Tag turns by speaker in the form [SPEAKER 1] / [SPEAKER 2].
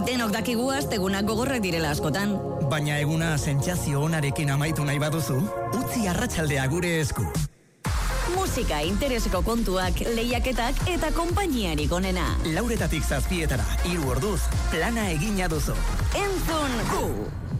[SPEAKER 1] Denok dakigu astegunak gogorrak direla askotan.
[SPEAKER 2] Baina eguna sentsazio onarekin amaitu nahi baduzu, utzi arratsaldea gure esku.
[SPEAKER 1] Musika, intereseko kontuak, lehiaketak eta konpainiarik onena.
[SPEAKER 2] 4:00 7:00, 3 orduz, plana egina duzu.
[SPEAKER 1] Entzun gu!